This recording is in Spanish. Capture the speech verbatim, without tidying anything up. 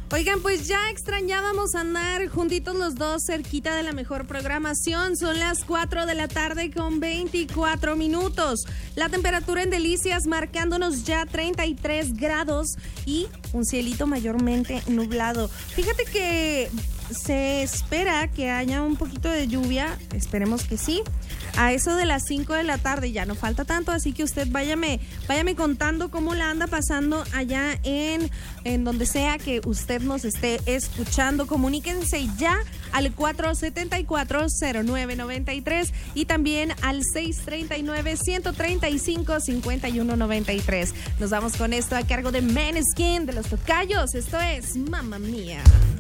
Oigan, pues ya extrañábamos andar juntitos los dos cerquita de la mejor programación. Son las cuatro de la tarde con veinticuatro minutos. La temperatura en Delicias marcándonos ya treinta y tres grados y un cielito mayormente nublado. Fíjate que se espera que haya un poquito de lluvia, esperemos que sí, a eso de las cinco de la tarde, ya no falta tanto, así que usted váyame, váyame contando cómo la anda pasando allá en, en donde sea que usted nos esté escuchando. Comuníquense ya al cuatro siete cuatro, cero nueve nueve tres y también al seis tres nueve, uno tres cinco, cinco uno nueve tres. Nos vamos con esto a cargo de Måneskin de los Tocayos. Esto es Mamma Mía.